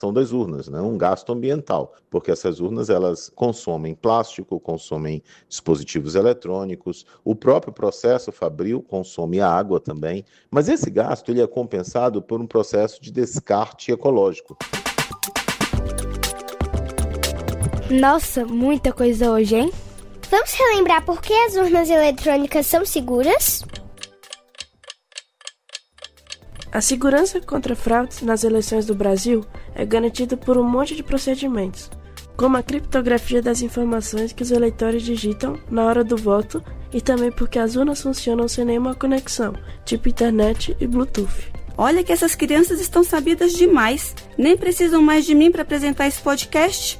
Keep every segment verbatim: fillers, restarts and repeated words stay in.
das urnas, né? Um gasto ambiental, porque essas urnas elas consomem plástico, consomem dispositivos eletrônicos, o próprio processo fabril consome água também, mas esse gasto ele é compensado por um processo de descarte ecológico. Nossa, muita coisa hoje, hein? Vamos relembrar por que as urnas eletrônicas são seguras? A segurança contra fraudes nas eleições do Brasil é garantida por um monte de procedimentos, como a criptografia das informações que os eleitores digitam na hora do voto e também porque as urnas funcionam sem nenhuma conexão, tipo internet e Bluetooth. Olha que essas crianças estão sabidas demais. Nem precisam mais de mim para apresentar esse podcast.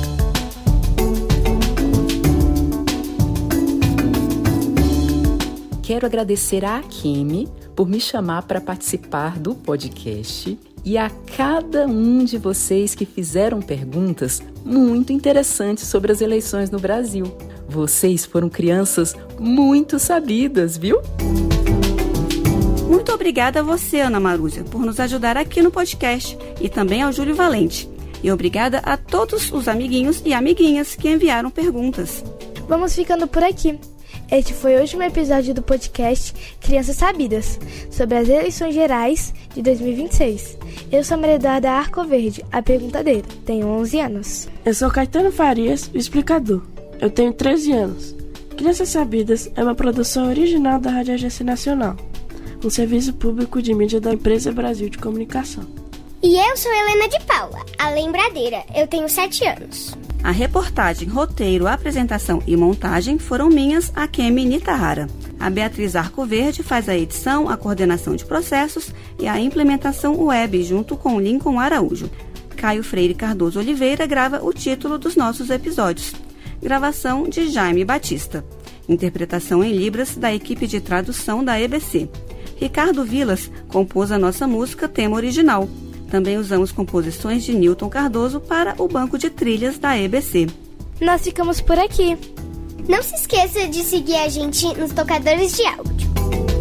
Quero agradecer a Akemi por me chamar para participar do podcast e a cada um de vocês que fizeram perguntas muito interessantes sobre as eleições no Brasil. Vocês foram crianças muito sabidas, viu? Muito obrigada a você, Ana Marúzia, por nos ajudar aqui no podcast e também ao Júlio Valente. E obrigada a todos os amiguinhos e amiguinhas que enviaram perguntas. Vamos ficando por aqui. Este foi o último episódio do podcast Crianças Sabidas, sobre as eleições gerais de dois mil e vinte e seis. Eu sou a Maria Eduarda Arcoverde, a perguntadeira. Tenho onze anos. Eu sou Caetano Farias, o explicador. Eu tenho treze anos. Crianças Sabidas é uma produção original da Rádio Agência Nacional, um serviço público de mídia da Empresa Brasil de Comunicação. E eu sou Helena de Paula, a lembradeira. Eu tenho sete anos. A reportagem, roteiro, apresentação e montagem foram minhas, Akemi Nitahara. A Beatriz Arcoverde faz a edição, a coordenação de processos e a implementação web junto com Lincoln Araújo. Caio Freire Cardoso Oliveira grava o título dos nossos episódios. Gravação de Jaime Batista. Interpretação em Libras da equipe de tradução da E B C. Ricardo Vilas compôs a nossa música tema original. Também usamos composições de Newton Cardoso para o banco de trilhas da E B C. Nós ficamos por aqui. Não se esqueça de seguir a gente nos tocadores de áudio.